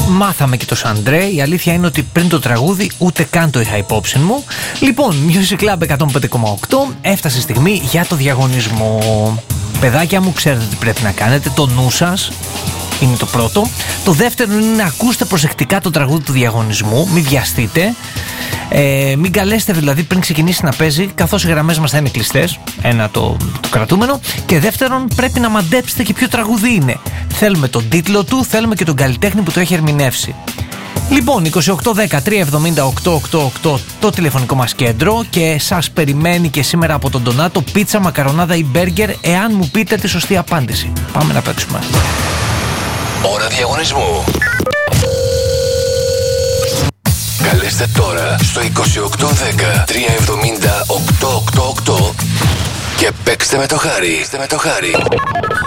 Μάθαμε και το Σαντρέ. Η αλήθεια είναι ότι πριν το τραγούδι ούτε καν το είχα υπόψη μου. Λοιπόν, Music Club 105,8, έφτασε η στιγμή για το διαγωνισμό. Παιδάκια μου, ξέρετε τι πρέπει να κάνετε. Το νου σας είναι το πρώτο. Το δεύτερο είναι να ακούσετε προσεκτικά το τραγούδι του διαγωνισμού. Μην βιαστείτε. Μην καλέσετε δηλαδή πριν ξεκινήσει να παίζει, καθώς οι γραμμές μας θα είναι κλειστές. Ένα το κρατούμενο. Και δεύτερον, πρέπει να μαντέψετε και ποιο τραγούδι είναι. Θέλουμε τον τίτλο του, θέλουμε και τον καλλιτέχνη που το έχει ερμηνεύσει. Λοιπόν, 2810-370-888 το τηλεφωνικό μας κέντρο και σας περιμένει και σήμερα από τον Ντονάτο πίτσα, μακαρονάδα ή μπέργκερ, εάν μου πείτε τη σωστή απάντηση. Πάμε να παίξουμε. Ώρα διαγωνισμού. Καλέστε τώρα στο 2810-370-888 και παίξτε με το Χάρη.